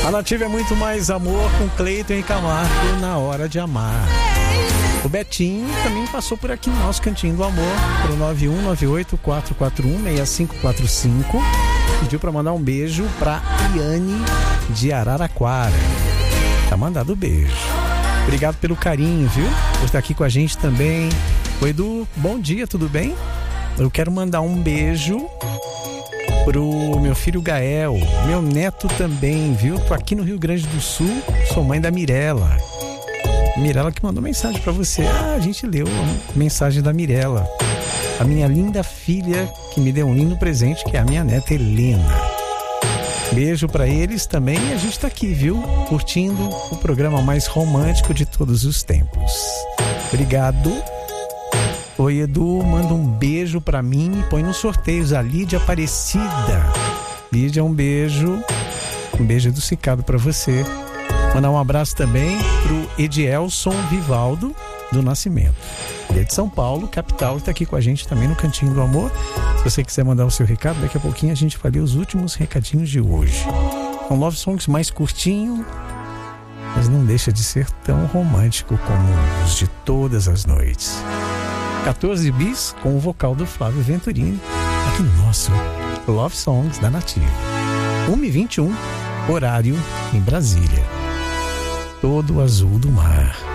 A Nativa é muito mais amor com Cleiton e Camargo na hora de amar. O Betinho também passou por aqui no nosso Cantinho do Amor, pro 9198-441-6545. Pediu para mandar um beijo para Iane de Araraquara. Tá mandado o beijo. Obrigado pelo carinho, viu? Por estar aqui com a gente também. Oi, Edu, bom dia, tudo bem? Eu quero mandar um beijo pro meu filho Gael, meu neto também, viu? Tô aqui no Rio Grande do Sul, sou mãe da Mirella. Mirella que mandou mensagem pra você. A gente leu a mensagem da Mirella, a minha linda filha que me deu um lindo presente, que é a minha neta Helena. Beijo pra eles também, e a gente tá aqui, viu? Curtindo o programa mais romântico de todos os tempos. Obrigado. Oi, Edu, manda um beijo pra mim e põe nos sorteios a Lídia Aparecida. Lídia, um beijo adocicado pra você. Mandar um abraço também pro Edielson Vivaldo do Nascimento. Ele é de São Paulo, capital, e tá aqui com a gente também no Cantinho do Amor. Se você quiser mandar o seu recado, daqui a pouquinho a gente vai ler os últimos recadinhos de hoje. Um Love Songs mais curtinho, mas não deixa de ser tão romântico como os de todas as noites. 14 bis com o vocal do Flávio Venturini, aqui no nosso Love Songs da Nativa. 1h21, horário em Brasília. Todo azul do mar.